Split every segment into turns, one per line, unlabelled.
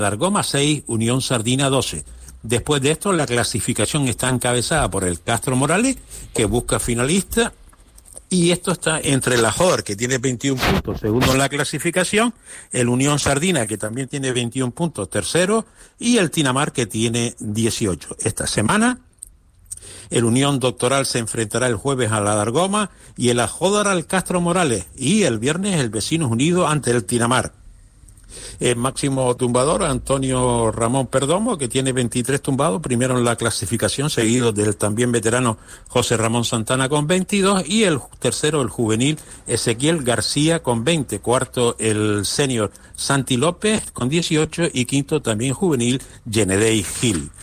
Dargoma 6, Unión Sardina 12. Después de esto, la clasificación está encabezada por el Castro Morales, que busca finalista, y esto está entre la Jodar, que tiene 21 puntos, segundo en la clasificación, el Unión Sardina, que también tiene 21 puntos, tercero, y el Tinamar, que tiene 18. Esta semana, el Unión Doctoral se enfrentará el jueves a la Dargoma y el Jodar al Castro Morales, y el viernes el Vecinos Unidos ante el Tinamar. El máximo tumbador, Antonio Ramón Perdomo, que tiene 23 tumbados, primero en la clasificación, seguido del también veterano José Ramón Santana con 22, y el tercero, el juvenil Ezequiel García con 20, cuarto el senior Santi López con 18 y quinto también juvenil Yenedei Gil.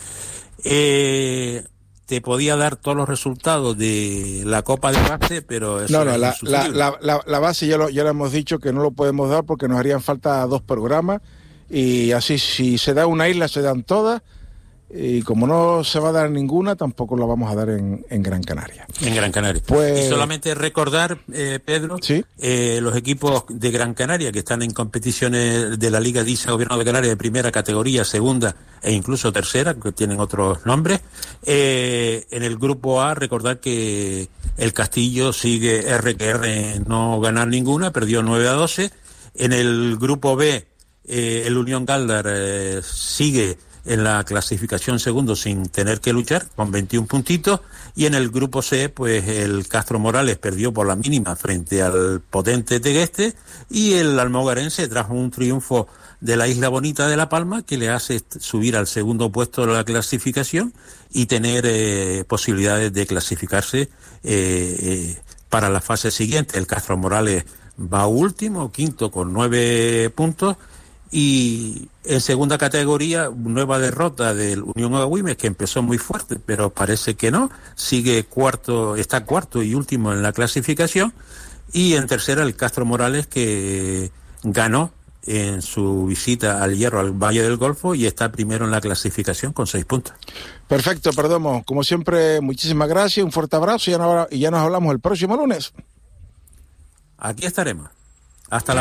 Te podía dar todos los resultados de la Copa de Base, pero eso
la base ya lo hemos dicho que no lo podemos dar porque nos harían falta 2 programas, y así si se da una isla se dan todas, y como no se va a dar ninguna tampoco la vamos a dar en Gran Canaria.
En Gran Canaria.
Pues,
y solamente recordar, Pedro,
¿sí?
Los equipos de Gran Canaria que están en competiciones de la Liga de ISA Gobierno de Canarias de primera categoría, segunda e incluso tercera, que tienen otros nombres. En el grupo A, recordar que el Castillo sigue R, no ganar ninguna, perdió 9-12. En el grupo B, el Unión Galdar sigue en la clasificación segundo sin tener que luchar, con 21 puntitos, y en el grupo C, pues el Castro Morales perdió por la mínima frente al potente Tegueste, y el almogarense trajo un triunfo de la Isla Bonita de La Palma que le hace subir al segundo puesto de la clasificación y tener posibilidades de clasificarse para la fase siguiente. El Castro Morales va último, quinto con 9 puntos, y en segunda categoría, nueva derrota del Unión Agüimes, que empezó muy fuerte, pero parece que no, sigue cuarto, está cuarto y último en la clasificación, y en tercera el Castro Morales, que ganó en su visita al Hierro, al Valle del Golfo, y está primero en la clasificación con 6 puntos.
Perfecto, Perdomo, como siempre, muchísimas gracias, un fuerte abrazo, y ya nos hablamos el próximo lunes.
Aquí estaremos. Hasta la